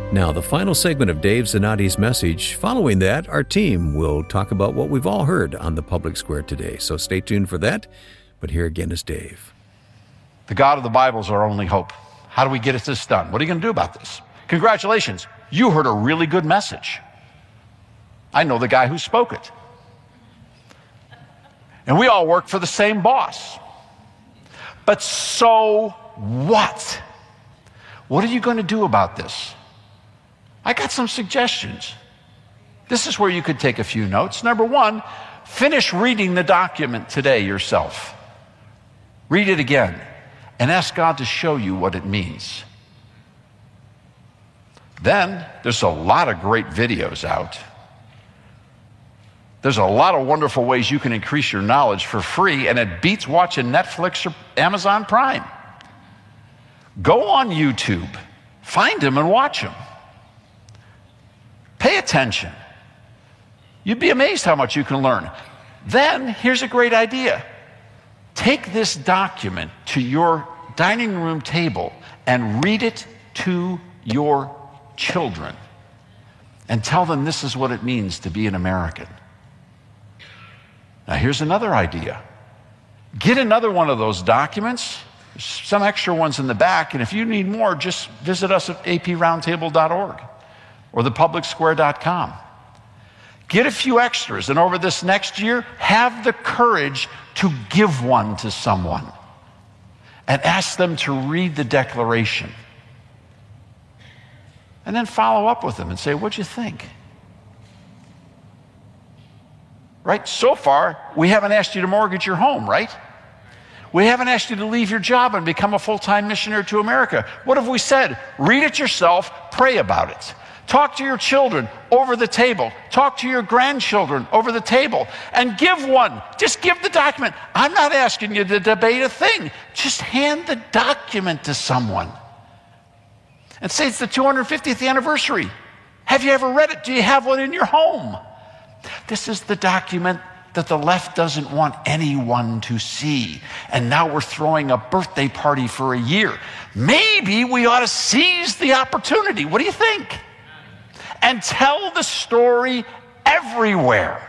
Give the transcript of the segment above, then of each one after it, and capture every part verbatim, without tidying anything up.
Now, the final segment of Dave Zanotti's message. Following that, our team will talk about what we've all heard on the Public Square today. So stay tuned for that. But here again is Dave. The God of the Bible is our only hope. How do we get this done? What are you going to do about this? Congratulations. You heard a really good message. I know the guy who spoke it. And we all work for the same boss. But so what? What are you going to do about this? I got some suggestions. This is where you could take a few notes. Number one, finish reading the document today yourself. Read it again and ask God to show you what it means. Then there's a lot of great videos out. There's a lot of wonderful ways you can increase your knowledge for free, and it beats watching Netflix or Amazon Prime. Go on YouTube, find them and watch them. Pay attention. You'd be amazed how much you can learn. Then, here's a great idea. Take this document to your dining room table and read it to your children and tell them this is what it means to be an American. Now, here's another idea. Get another one of those documents. There's some extra ones in the back, and if you need more, just visit us at a p roundtable dot org or the public square dot com. Get a few extras, and over this next year, have the courage to give one to someone and ask them to read the Declaration. And then follow up with them and say, what'd you think? Right? So far, we haven't asked you to mortgage your home, right? We haven't asked you to leave your job and become a full-time missionary to America. What have we said? Read it yourself, pray about it. Talk to your children over the table. Talk to your grandchildren over the table. And give one. Just give the document. I'm not asking you to debate a thing. Just hand the document to someone. And say it's the two hundred fiftieth anniversary. Have you ever read it? Do you have one in your home? This is the document that the left doesn't want anyone to see. And now we're throwing a birthday party for a year. Maybe we ought to seize the opportunity. What do you think? And tell the story everywhere.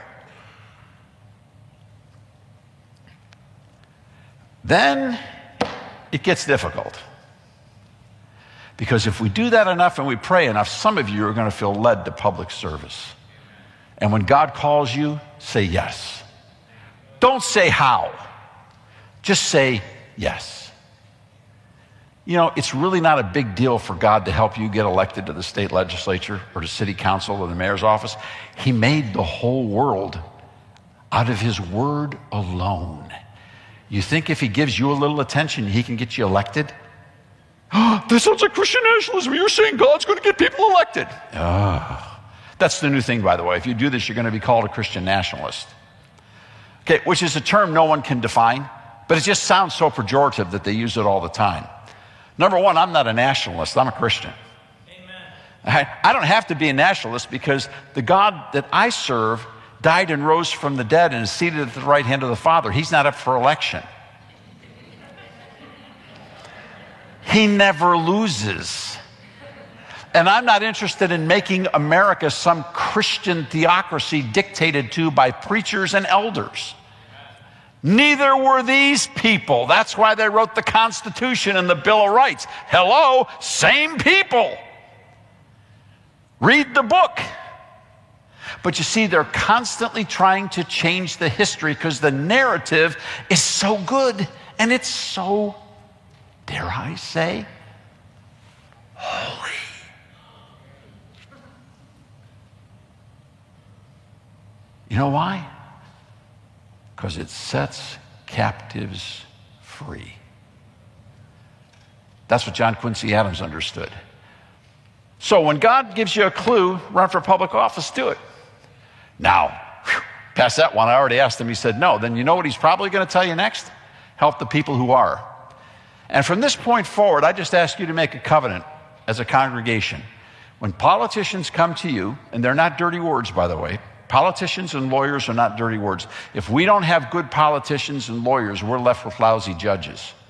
Then it gets difficult. Because if we do that enough and we pray enough, some of you are going to feel led to public service. And when God calls you, say yes. Don't say how. Just say yes. You know, it's really not a big deal for God to help you get elected to the state legislature or to city council or the mayor's office. He made the whole world out of his word alone. You think if he gives you a little attention, he can get you elected? Oh, this sounds like Christian nationalism. You're saying God's going to get people elected. Oh. That's the new thing, by the way. If you do this, you're going to be called a Christian nationalist. Okay, which is a term no one can define, but it just sounds so pejorative that they use it all the time. Number one, I'm not a nationalist. I'm a Christian. Amen. I don't have to be a nationalist because the God that I serve died and rose from the dead and is seated at the right hand of the Father. He's not up for election. He never loses. And I'm not interested in making America some Christian theocracy dictated to by preachers and elders. Neither were these people. That's why they wrote the Constitution and the Bill of Rights. Hello, same people. Read the book. But you see, they're constantly trying to change the history because the narrative is so good and it's so, dare I say, holy. You know why? Because it sets captives free. That's what John Quincy Adams understood. So when God gives you a clue, run for public office, do it. Now, whew, past that one, I already asked him, he said no. Then you know what he's probably going to tell you next? Help the people who are. And from this point forward, I just ask you to make a covenant as a congregation. When politicians come to you, and they're not dirty words, by the way, politicians and lawyers are not dirty words. If we don't have good politicians and lawyers, we're left with lousy judges.